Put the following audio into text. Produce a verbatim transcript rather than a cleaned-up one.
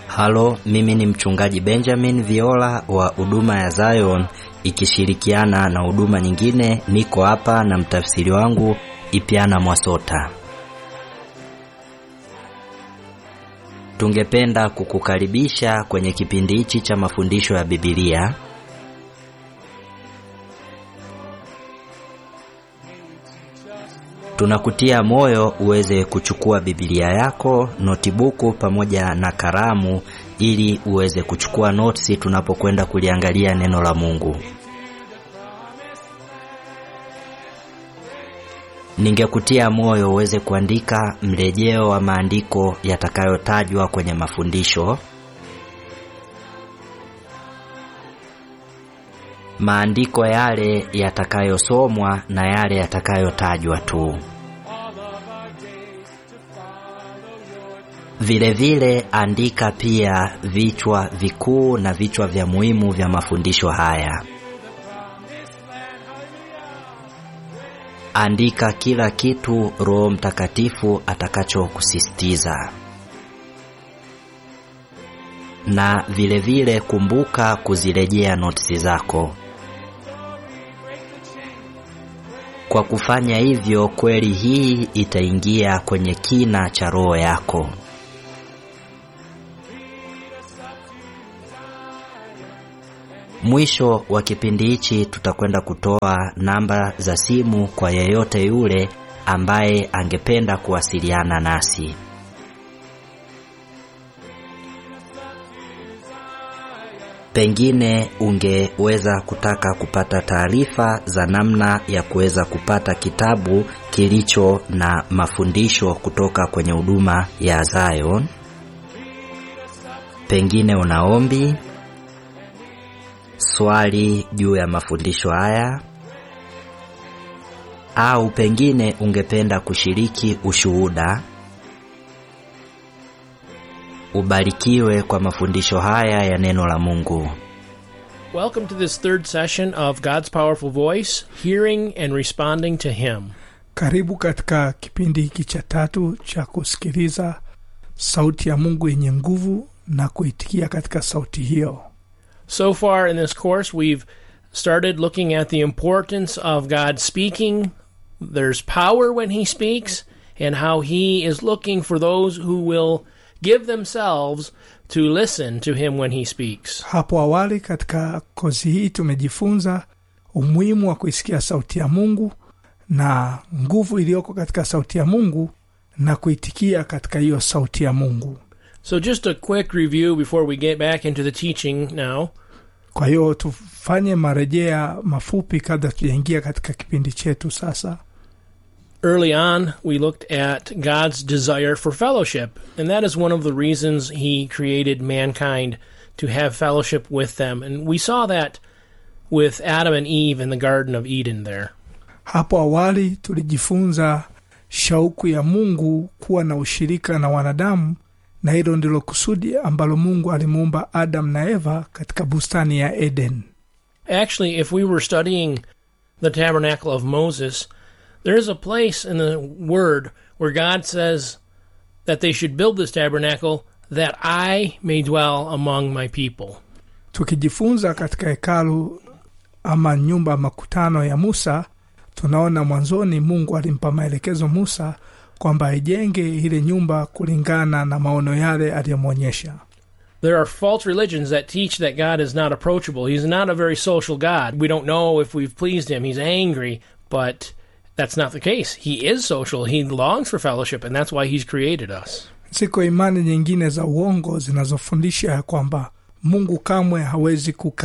Halo, mimi ni mchungaji Benjamin Viola wa huduma ya Zion ikishirikiana na huduma nyingine. Niko hapa na mtafsiri wangu Ipiana Mwasota. Tungependa kukukaribisha kwenye kipindi hichi cha mafundisho ya Biblia. Tunakutia moyo uweze kuchukua Biblia yako, notibuku pamoja na kalamu ili uweze kuchukua notes tunapokwenda kuliangalia neno la Mungu. Ningekutia moyo uweze kuandika mrejeo wa maandiko yatakayotajwa kwenye mafundisho. Maandiko yale yatakayosomwa na yale yatakayotajwa tu. Vile vile andika pia vichwa vikuu na vichwa vya muhimu vya mafundisho haya. Andika kila kitu Roho Mtakatifu atakachokusisitiza. Na vile vile kumbuka kuzirejea notes zako. Kwa kufanya hivyo, kweli hii itaingia kwenye kina cha roho yako. Mwisho wa kipindi hichi tutakwenda kutoa namba za simu kwa yeyote yule ambaye angependa kuwasiliana nasi. Pengine ungeweza kutaka kupata taarifa za namna ya kuweza kupata kitabu kilicho na mafundisho kutoka kwenye huduma ya Zion. Pengine unaombi, swali juu ya mafundisho haya, au pengine ungependa kushiriki ushuhuda. Ubarikiwe kwa mafundisho haya ya neno la Mungu. Welcome to this third session of God's Powerful Voice, Hearing and Responding to Him. Karibu katika kipindi hiki cha tatu cha kusikiliza sauti ya Mungu yenye nguvu na kuitikia katika sauti hiyo. So far in this course, we've started looking at the importance of God speaking. There's power when He speaks, and how He is looking for those who will give themselves to listen to Him when He speaks. Hapo awali katika kozi hii tumejifunza umuhimu wa kuisikia sauti ya Mungu na nguvu iliyoko katika sauti ya Mungu na kuitikia katika hiyo sauti ya Mungu. So just a quick review before we get back into the teaching now. Kwa hiyo tufanye marejea mafupi kabla tujaingia katika kipindi chetu sasa. Early on, we looked at God's desire for fellowship, and that is one of the reasons He created mankind, to have fellowship with them. And we saw that with Adam and Eve in the Garden of Eden there. Hapo awali tulijifunza shauku ya Mungu kuwa na ushirika na wanadamu, na hilo ndilo kusudi ambalo Mungu alimuumba Adam na Eva katika bustani ya Eden. Actually, if we were studying the tabernacle of Moses, there is a place in the Word where God says that they should build this tabernacle that I may dwell among my people. Tukijifunza katika hekalu ama nyumba makutano ya Musa, tunaona mwanzoni Mungu alimpa maelekezo Musa kwamba ajenge ile nyumba kulingana na maono yale aliyomwonyesha. There are false religions that teach that God is not approachable. He's not a very social God. We don't know if we've pleased Him. He's angry, but that's not the case. He is social. He longs for fellowship, and that's why He's created us. Siko imani nyingine za uongo zinazofundisha kwamba Mungu kamwe hawezi kukaa